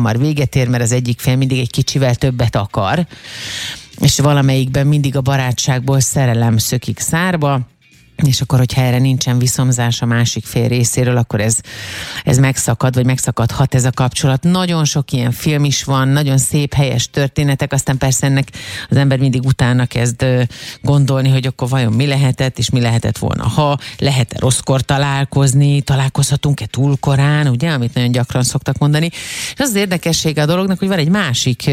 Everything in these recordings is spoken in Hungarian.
hamar véget ér, mert az egyik fél mindig egy kicsivel többet akar, és valamelyikben mindig a barátságból szerelem szökik szárba, és akkor, hogyha erre nincsen viszomzás a másik fél részéről, akkor ez megszakad, vagy megszakadhat ez a kapcsolat. Nagyon sok ilyen film is van, nagyon szép, helyes történetek, aztán persze ennek az ember mindig utána kezd gondolni, hogy akkor vajon mi lehetett, és mi lehetett volna, ha lehet-e rosszkor találkozni, találkozhatunk-e túl korán, ugye, amit nagyon gyakran szoktak mondani. És az érdekessége a dolognak, hogy van egy másik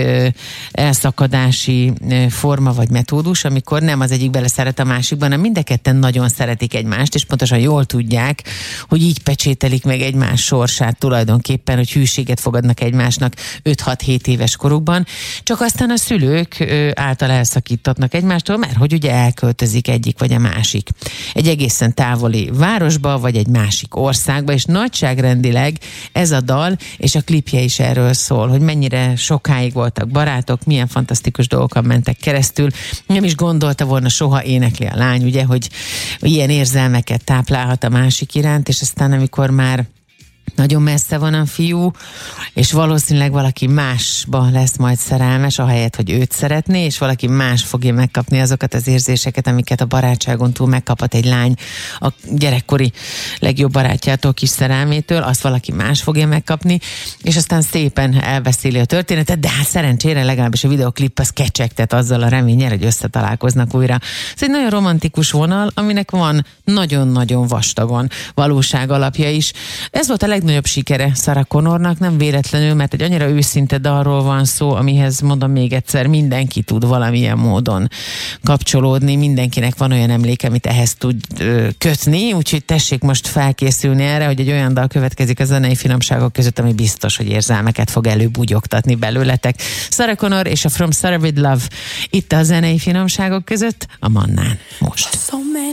elszakadási forma vagy metódus, amikor nem az egyik beleszeret a másikban, hanem mind a ketten nagyon szeretik egymást, és pontosan jól tudják, hogy így pecsételik meg egymás sorsát tulajdonképpen, hogy hűséget fogadnak egymásnak 5-6-7 éves korukban, csak aztán a szülők által elszakítatnak egymástól, mert hogy ugye elköltözik egyik vagy a másik. Egy egészen távoli városba, vagy egy másik országba, és nagyságrendileg ez a dal, és a klipje is erről szól, hogy mennyire sokáig voltak barátok, milyen fantasztikus dolgokon mentek keresztül. Nem is gondolta volna soha, énekli a lány, ugye, hogy ilyen érzelmeket táplálhat a másik iránt, és aztán amikor már nagyon messze van a fiú, és valószínűleg valaki másba lesz majd szerelmes, ahelyett, hogy őt szeretné, és valaki más fogja megkapni azokat az érzéseket, amiket a barátságon túl megkaphat egy lány a gyerekkori legjobb barátjától, kis szerelmétől, azt valaki más fogja megkapni, és aztán szépen elbeszéli a történetet, de hát szerencsére legalábbis a videoklip az kecsegtet azzal a reménnyel, hogy összetalálkoznak újra. Ez egy nagyon romantikus vonal, aminek van nagyon-nagyon vastagon valóság alapja is. Ez volt a legnagyobb sikere Sarah Connornak, nem véletlenül, mert egy annyira őszinte dalról van szó, amihez mondom még egyszer, mindenki tud valamilyen módon kapcsolódni, mindenkinek van olyan emléke, amit ehhez tud kötni, úgyhogy tessék most felkészülni erre, hogy egy olyan dal következik a zenei finomságok között, ami biztos, hogy érzelmeket fog előbugyogtatni belőletek. Sarah Connor és a From Sarah With Love itt a zenei finomságok között, a Mannán most.